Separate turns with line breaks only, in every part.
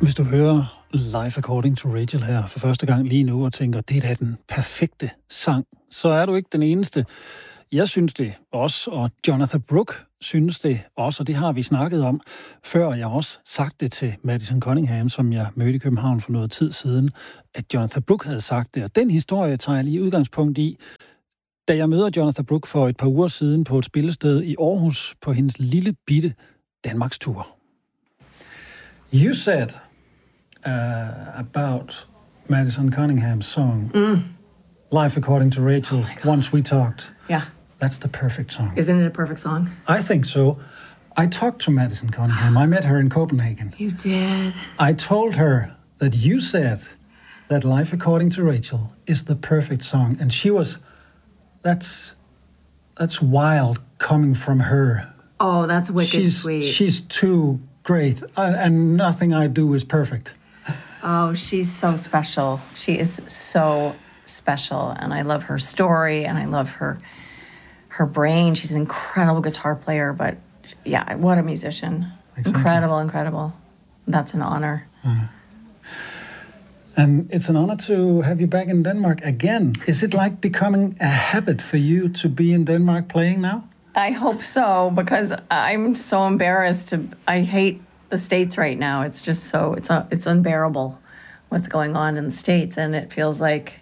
Hvis du hører Life According to Rachel her for første gang lige nu og tænker, det er da den perfekte sang, så er du ikke den eneste. Jeg synes det også, og Jonathan Brooke synes det også, og det har vi snakket om før. Jeg har også sagt det til Madison Cunningham, som jeg mødte i København for noget tid siden, at Jonathan Brooke havde sagt det, og den historie tager jeg lige udgangspunkt i, da jeg møder Jonathan Brooke for et par uger siden på et spillested i Aarhus på hendes lille bitte Danmarks tur. You said about Madison Cunningham's song, Life According to Rachel, once we talked.
Yeah.
That's the perfect song.
Isn't it a perfect song?
I think so. I talked to Madison Cunningham. I met her in Copenhagen.
You did?
I told her that you said that Life According to Rachel is the perfect song. And she was, that's wild coming from her.
Oh, that's wicked sweet.
She's too great. And nothing I do is perfect.
Oh, she's so special. She is so special. And I love her story and I love her brain. She's an incredible guitar player, but yeah, what a musician. Exactly. Incredible. That's an honor.
And it's an honor to have you back in Denmark again. Is it like becoming a habit for you to be in Denmark playing now?
I hope so, because I'm so embarrassed. I hate the States right now. It's just so, it's unbearable what's going on in the States. And it feels like,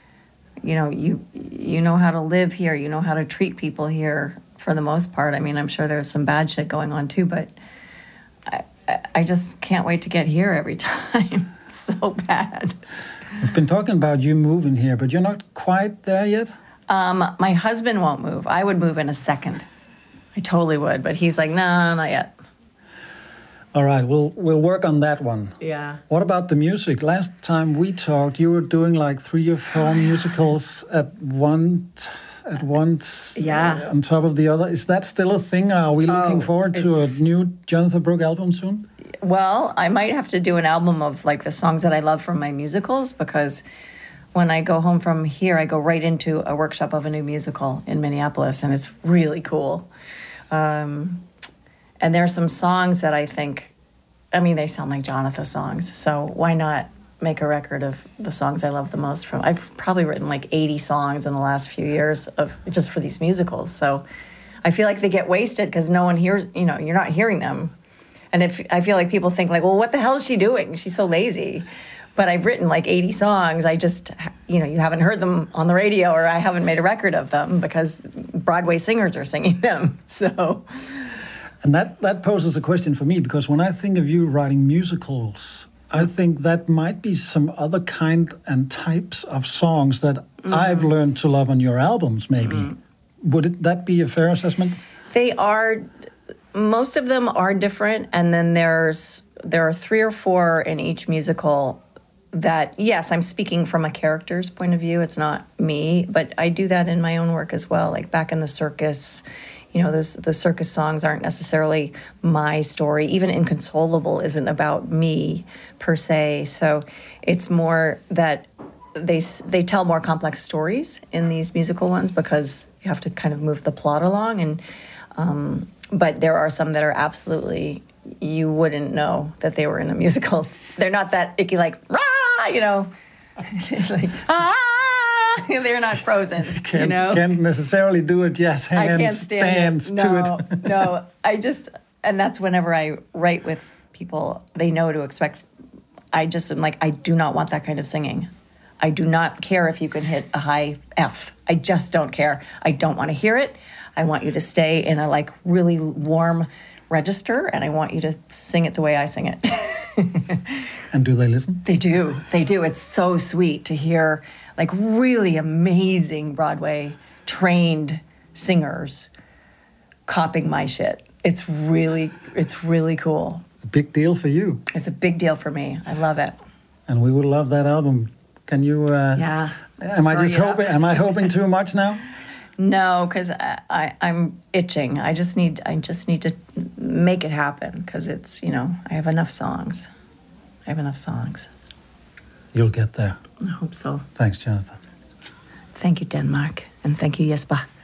you know how to live here. You know how to treat people here for the most part. I mean, I'm sure there's some bad shit going on too, but I just can't wait to get here every time. It's so bad.
We've been talking about you moving here, but you're not quite there yet?
My husband won't move. I would move in a second. I totally would, but he's like, nah, not yet.
All right, we'll work on that one.
Yeah.
What about the music? Last time we talked, you were doing like 3 or 4 musicals at once.
Yeah.
On top of the other. Is that still a thing? Are we looking forward to a new Jonathan Brooke album soon?
Well, I might have to do an album of like the songs that I love from my musicals, because when I go home from here, I go right into a workshop of a new musical in Minneapolis, and it's really cool. And there are some songs that I think, they sound like Jonathan songs, so why not make a record of the songs I love the most from? I've probably written like 80 songs in the last few years of just for these musicals, so I feel like they get wasted because no one hears, you're not hearing them. And I feel like people think like, well, what the hell is she doing? She's so lazy. But I've written like 80 songs. I just, you haven't heard them on the radio, or I haven't made a record of them because Broadway singers are singing them. So,
and that poses a question for me, because when I think of you writing musicals, I think that might be some other kind and types of songs that I've learned to love on your albums, maybe. Would that be a fair assessment?
They are. Most of them are different, and then there are 3 or 4 in each musical that, yes, I'm speaking from a character's point of view. It's not me, but I do that in my own work as well. Like back in the circus, the circus songs aren't necessarily my story. Even Inconsolable isn't about me per se. So it's more that they tell more complex stories in these musical ones, because you have to kind of move the plot along. And but there are some that are absolutely, you wouldn't know that they were in a musical. They're not that icky, like, rah, like, ah, they're not Frozen,
Can't necessarily do a jazz hands dance to it.
No, and that's whenever I write with people, they know to expect. I just am like, I do not want that kind of singing. I do not care if you can hit a high F. I just don't care. I don't want to hear it. I want you to stay in a like really warm register, and I want you to sing it the way I sing it.
And do they listen?
They do. It's so sweet to hear like really amazing Broadway trained singers copying my shit. It's really cool.
A big deal for you.
It's a big deal for me. I love it.
And we would love that album. Can you?
Yeah.
Am I hoping too much now?
No, because I'm itching. I just need to make it happen, because it's, I have enough songs.
You'll get there.
I hope so.
Thanks, Jonathan.
Thank you, Denmark, and thank you, Jesper.